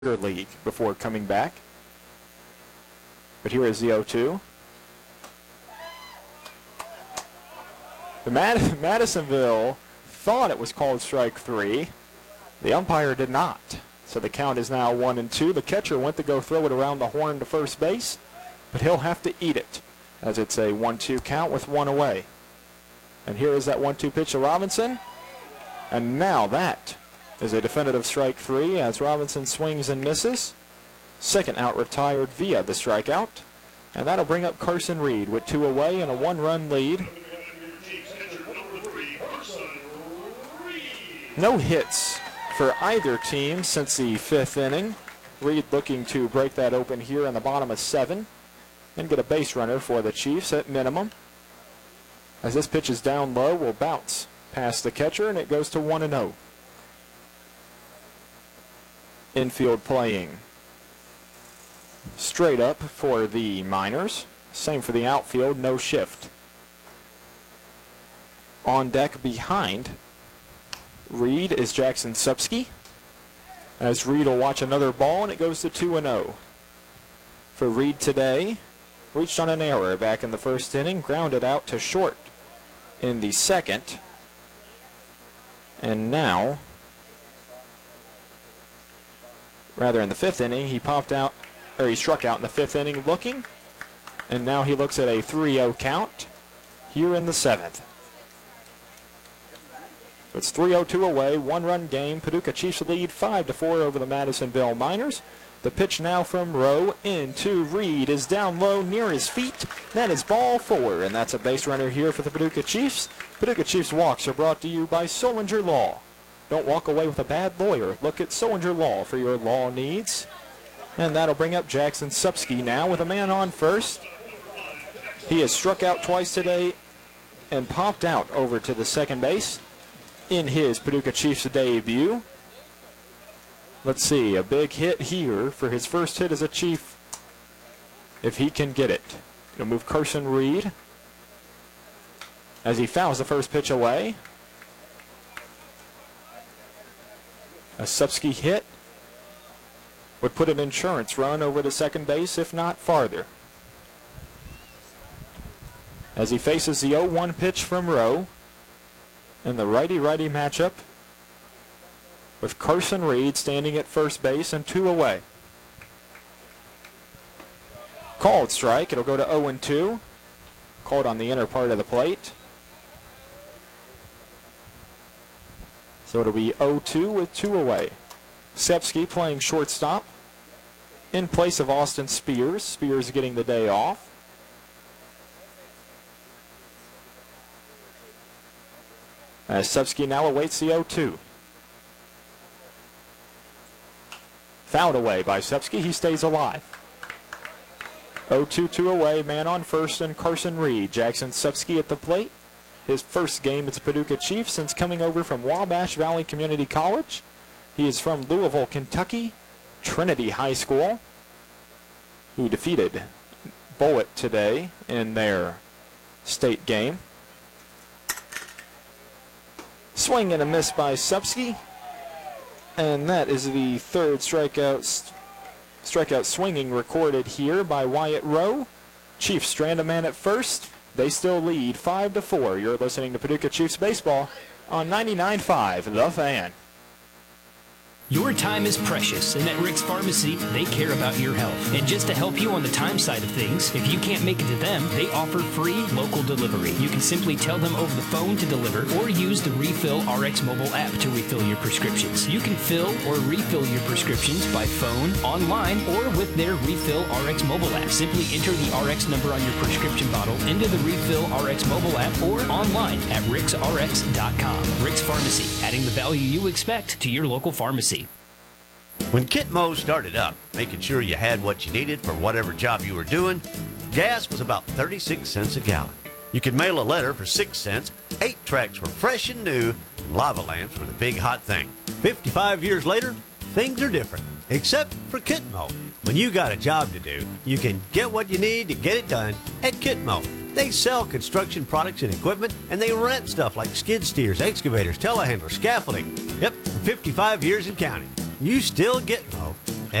league before coming back. But here is the 0-2. The Madisonville thought it was called strike three. The umpire did not. So the count is now 1-2. The catcher went to go throw it around the horn to first base, but he'll have to eat it as it's a 1-2 count with one away. And here is that 1-2 pitch to Robinson. And now that is a definitive strike three as Robinson swings and misses. Second out retired via the strikeout. And that'll bring up Carson Reed with two away and a one-run lead. No hits for either team since the fifth inning. Reed looking to break that open here in the bottom of seven and get a base runner for the Chiefs at minimum. As this pitch is down low, will bounce past the catcher and it goes to 1-0. Infield playing straight up for the Miners. Same for the outfield, no shift. On deck behind Reed is Jackson Supsky. As Reed will watch another ball and it goes to 2-0. For Reed today, reached on an error back in the first inning, grounded out to short in the second. And now, rather in the fifth inning, he struck out in the fifth inning looking. And now he looks at a 3-0 count here in the seventh. It's 3-0-2 away, one-run game. Paducah Chiefs lead 5-4 over the Madisonville Miners. The pitch now from Rowe into Reed is down low near his feet. That is ball four, and that's a base runner here for the Paducah Chiefs. Paducah Chiefs walks are brought to you by Solinger Law. Don't walk away with a bad lawyer. Look at Solinger Law for your law needs. And that'll bring up Jackson Supsky now with a man on first. He has struck out twice today and popped out over to the second base in his Paducah Chiefs debut. Let's see, a big hit here for his first hit as a Chief, if he can get it. He'll move Carson Reed as he fouls the first pitch away. A Supsky hit would put an insurance run over to second base, if not farther. As he faces the 0-1 pitch from Rowe in the righty-righty matchup with Carson Reed standing at first base and two away. Called strike. It'll go to 0-2. Called on the inner part of the plate. So it'll be 0-2 with two away. Supsky playing shortstop in place of Austin Spears. Spears getting the day off. As Supsky now awaits the 0-2. Fouled away by Supsky. He stays alive. 0-2 away. Man on first and Carson Reed. Jackson Supsky at the plate. His first game as Paducah Chief since coming over from Wabash Valley Community College. He is from Louisville, Kentucky, Trinity High School, who defeated Bullitt today in their state game. Swing and a miss by Supsky. And that is the third strikeout swinging recorded here by Wyatt Rowe. Chiefs strand a man at first. They still lead 5-4. You're listening to Paducah Chiefs Baseball on 99.5 The Fan. Your time is precious, and at Rick's Pharmacy, they care about your health. And just to help you on the time side of things, if you can't make it to them, they offer free local delivery. You can simply tell them over the phone to deliver or use the Refill RX mobile app to refill your prescriptions. You can fill or refill your prescriptions by phone, online, or with their Refill RX mobile app. Simply enter the RX number on your prescription bottle into the Refill RX mobile app or online at ricksrx.com. Rick's Pharmacy, adding the value you expect to your local pharmacy. When Kitmo started up, making sure you had what you needed for whatever job you were doing, gas was about 36 cents a gallon. You could mail a letter for 6 cents, 8 tracks were fresh and new, and lava lamps were the big hot thing. 55 years later, things are different, except for Kitmo. When you got a job to do, you can get what you need to get it done at Kitmo. They sell construction products and equipment, and they rent stuff like skid steers, excavators, telehandlers, scaffolding. Yep, for 55 years and counting. you still get Mo.